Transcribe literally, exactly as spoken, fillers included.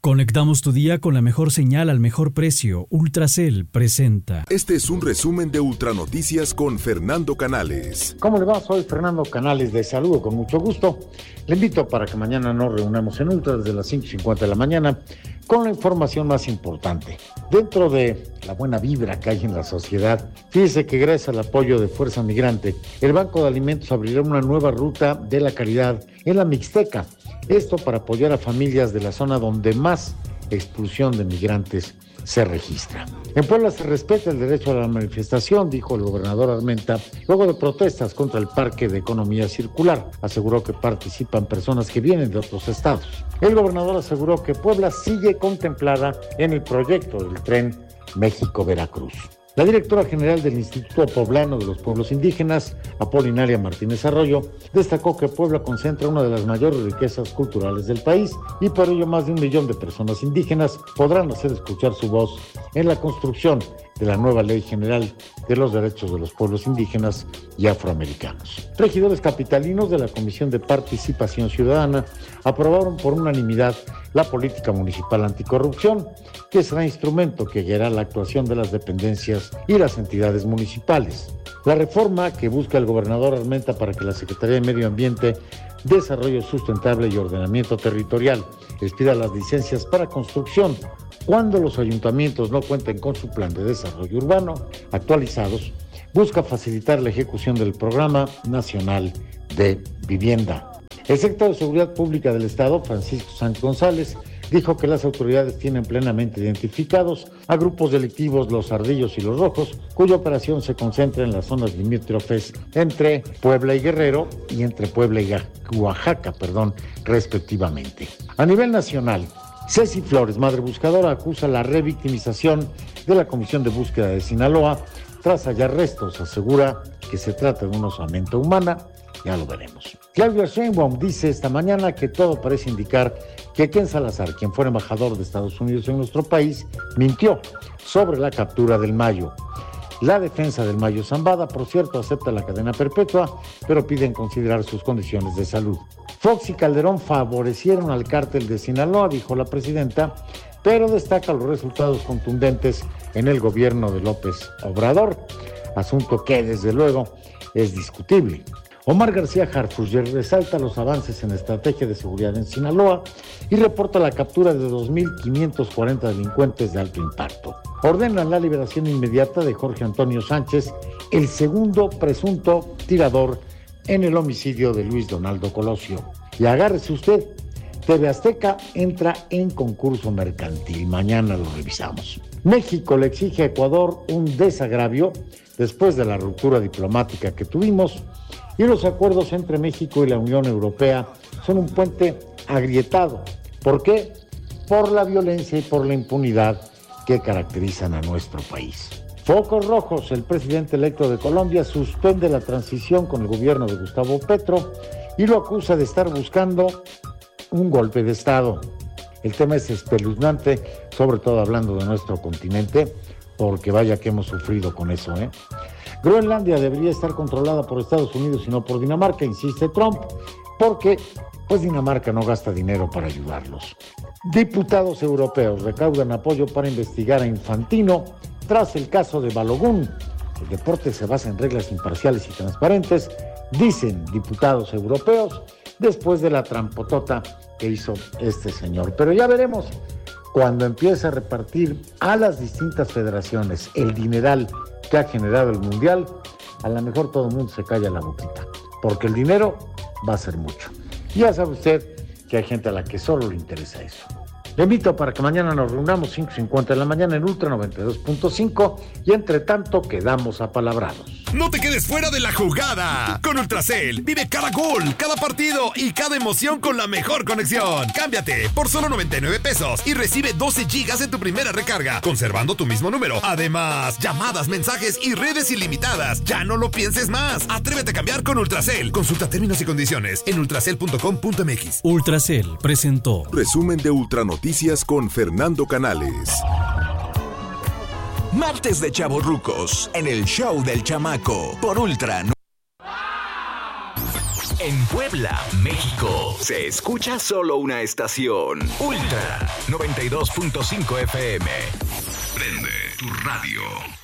Conectamos tu día con la mejor señal al mejor precio. Ultracel presenta. Este es un resumen de Ultranoticias con Fernando Canales. ¿Cómo le va? Soy Fernando Canales, de saludo con mucho gusto. Le invito para que mañana nos reunamos en Ultra desde las cinco y cincuenta de la mañana con la información más importante. Dentro de la buena vibra que hay en la sociedad, fíjese que gracias al apoyo de Fuerza Migrante, el Banco de Alimentos abrirá una nueva ruta de la caridad en la Mixteca. Esto para apoyar a familias de la zona donde más expulsión de migrantes se registra. En Puebla se respeta el derecho a la manifestación, dijo el gobernador Armenta, luego de protestas contra el Parque de Economía Circular. Aseguró que participan personas que vienen de otros estados. El gobernador aseguró que Puebla sigue contemplada en el proyecto del tren México-Veracruz. La directora general del Instituto Poblano de los Pueblos Indígenas, Apolinaria Martínez Arroyo, destacó que Puebla concentra una de las mayores riquezas culturales del país y por ello más de un millón de personas indígenas podrán hacer escuchar su voz en la construcción de la nueva Ley General de los Derechos de los Pueblos Indígenas y Afroamericanos. Regidores capitalinos de la Comisión de Participación Ciudadana aprobaron por unanimidad la política municipal anticorrupción, que será instrumento que guiará la actuación de las dependencias y las entidades municipales. La reforma que busca el gobernador Armenta para que la Secretaría de Medio Ambiente, Desarrollo Sustentable y Ordenamiento Territorial expida las licencias para construcción cuando los ayuntamientos no cuenten con su plan de desarrollo urbano actualizados, busca facilitar la ejecución del Programa Nacional de Vivienda. El secretario de Seguridad Pública del Estado, Francisco Sánchez González, dijo que las autoridades tienen plenamente identificados a grupos delictivos Los Ardillos y Los Rojos, cuya operación se concentra en las zonas limítrofes entre Puebla y Guerrero y entre Puebla y Oaxaca, perdón, respectivamente. A nivel nacional, Ceci Flores, madre buscadora, acusa la revictimización de la Comisión de Búsqueda de Sinaloa tras hallar restos. Asegura que se trata de una osamenta humana. Ya lo veremos. Claudia Sheinbaum dice esta mañana que todo parece indicar que Ken Salazar, quien fue embajador de Estados Unidos en nuestro país, mintió sobre la captura del Mayo. La defensa del Mayo Zambada, por cierto, acepta la cadena perpetua, pero piden considerar sus condiciones de salud. Fox y Calderón favorecieron al cártel de Sinaloa, dijo la presidenta, pero destaca los resultados contundentes en el gobierno de López Obrador, asunto que, desde luego, es discutible. Omar García Harfuch resalta los avances en la estrategia de seguridad en Sinaloa y reporta la captura de dos mil quinientos cuarenta delincuentes de alto impacto. Ordena la liberación inmediata de Jorge Antonio Sánchez, el segundo presunto tirador en el homicidio de Luis Donaldo Colosio. Y agárrese usted, T V Azteca entra en concurso mercantil. Mañana lo revisamos. México le exige a Ecuador un desagravio después de la ruptura diplomática que tuvimos, y los acuerdos entre México y la Unión Europea son un puente agrietado. ¿Por qué? Por la violencia y por la impunidad que caracterizan a nuestro país. Focos rojos. El presidente electo de Colombia suspende la transición con el gobierno de Gustavo Petro y lo acusa de estar buscando un golpe de Estado. El tema es espeluznante, sobre todo hablando de nuestro continente, porque vaya que hemos sufrido con eso, ¿eh? Groenlandia debería estar controlada por Estados Unidos y no por Dinamarca, insiste Trump, porque pues Dinamarca no gasta dinero para ayudarlos. Diputados europeos recaudan apoyo para investigar a Infantino tras el caso de Balogun. El deporte se basa en reglas imparciales y transparentes, dicen diputados europeos, después de la trampotota que hizo este señor. Pero ya veremos cuando empiece a repartir a las distintas federaciones el dineral que ha generado el Mundial, a lo mejor todo el mundo se calla la boquita, porque el dinero va a ser mucho. Ya sabe usted que hay gente a la que solo le interesa eso. Le invito para que mañana nos reunamos cinco y cincuenta de la mañana en Ultra noventa y dos punto cinco y entre tanto quedamos apalabrados. No te quedes fuera de la jugada. Con Ultracel vive cada gol, cada partido y cada emoción con la mejor conexión. Cámbiate por solo noventa y nueve pesos y recibe doce gigas en tu primera recarga, conservando tu mismo número. Además, llamadas, mensajes y redes ilimitadas. Ya no lo pienses más. Atrévete a cambiar con Ultracel. Consulta términos y condiciones en ultracel punto com punto m x. Ultracel presentó Resumen de Ultranoticias con Fernando Canales. Martes de Chavorrucos en el show del chamaco por Ultra. En Puebla, México, se escucha solo una estación. Ultra noventa y dos punto cinco F M. Prende tu radio.